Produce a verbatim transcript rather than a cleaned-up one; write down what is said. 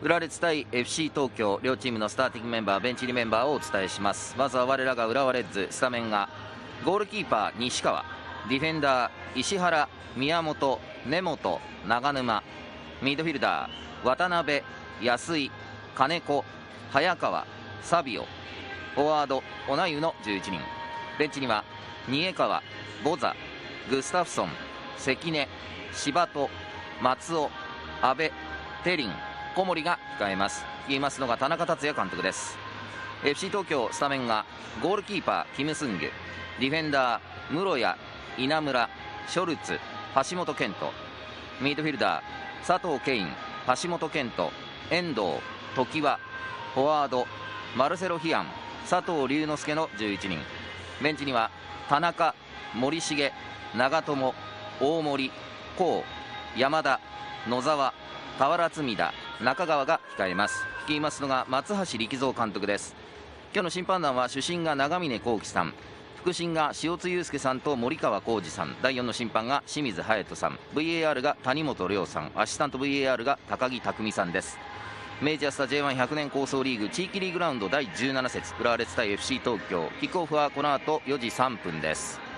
浦和レッズ対 エフシー 東京、両チームのスターティングメンバー、ベンチ入りメンバーをお伝えします。まずは我らが浦和レッズ、スタメンがゴールキーパー西川、ディフェンダー石原、宮本、根本、長沼、ミッドフィルダー渡辺、安井、金子、早川、サビオ、フォワードオナユのじゅういちにん。ベンチには新江川、ボザ、グスタフソン、関根、柴戸、松尾、阿部、テリン、小森が控えます。言いますのが田中達也監督です。 エフシー 東京、スタメンがゴールキーパーキム・スンギュ、ディフェンダー室谷、稲村、ショルツ、橋本健人、ミッドフィルダー佐藤ケイン、橋本健人、遠藤、常盤、フォワードマルセロ・ヒアン、佐藤龍之介のじゅういちにん。ベンチには田中、森重、長友、大森、甲、山田、野沢、俵積田、中川が控えます。率いますのが松橋力三監督です。今日の審判団は主審が長峰幸喜さん、副審が塩津祐介さんと森川浩二さん、だいよんの審判が清水隼人さん、 ブイエーアール が谷本涼さん、アシスタント ブイエーアール が高木匠さんです。明治安田 ジェイワンひゃく 年構想リーグ地域リーグラウンドだいじゅうなな節、浦和レッズ対 エフシー 東京、キックオフはこの後よじさんぷんです。